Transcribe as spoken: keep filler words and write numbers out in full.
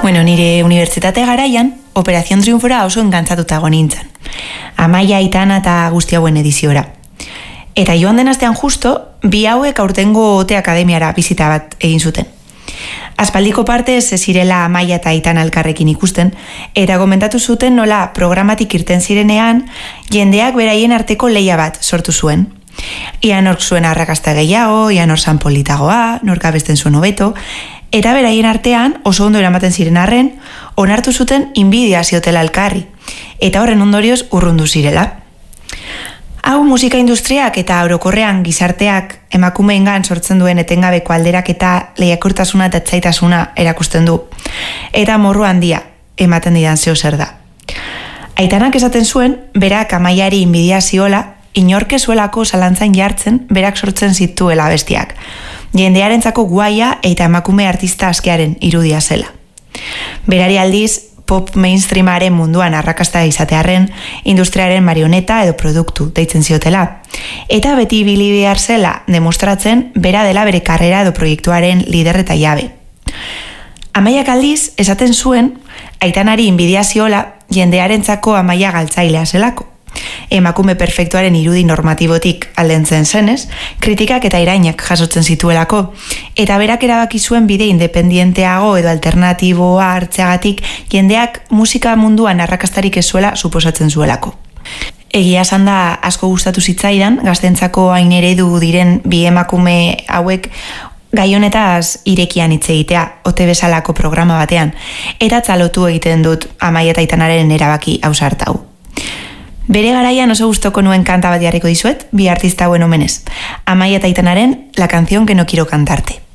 Bueno, nire unibertsitate garaian, Operación Triunfora oso engantzatuta egon nintzen. Amaia, Aitana eta guzti hauen ediziora. Eta joan den astean justo, bi hauek aurtengo Ote Akademiara bizita bat egin zuten. Aspaldiko partez ez zirela Amaia eta Aitana elkarrekin ikusten, eta komentatu zuten nola programatik irten zirenean, jendeak beraien arteko lehia bat sortu zuen. Ia nork zuen arrakasta gehiago, ia nor zan politagoa, nork abesten zuen hobeto, eta beraien artean oso ondo eramaten ziren arren, onartu zuten inbidia ziotela elkarri, eta horren ondorioz urrundu zirela. Hau musika industriak eta orokorrean gizarteak emakumeengan sortzen duen etengabeko alderak eta lehiakortasuna eta etzaitasuna erakusten du. Eta morru handia ematen didan zeo zer da. Aitanak esaten zuen, berak Amaiari inbidia ziola, inorke zuelako zalantzain jartzen berak sortzen zituela bestiak. Jendearentzako guaia eta emakume artista askearen irudia zela. Berari aldiz, pop mainstreamaren munduan arrakasta izatearren, industriaren marioneta edo produktu deitzen ziotela. Eta beti ibili behar zela demostratzen bera dela bere karrera edo proiektuaren lider eta jabe. Amaiak aldiz, esaten zuen, Aitanari inbidia ziola jendearentzako Amaia galtzailea zelako. Emakume perfektuaren irudi normatibotik aldentzen zenez, kritikak eta irainak jasotzen zituelako, eta berak erabaki zuen bide independienteago edo alternatiboa hartzeagatik jendeak musika munduan arrakastarik ez zuela suposatzen zuelako. Egia esan da asko gustatu zitzaidan, gaztentzako hain eredu diren bi emakume hauek gai honetaz irekian hitz egitea, Ote bezalako programa batean, eta txalotu egiten dut Amaia eta Aitanaren erabaki ausartau. Bere garaian oso gustoko nuen kanta bat jarriko dizuet, bi artista hauen omenez. Amaia eta Aitanaren La canción que no quiero cantarte.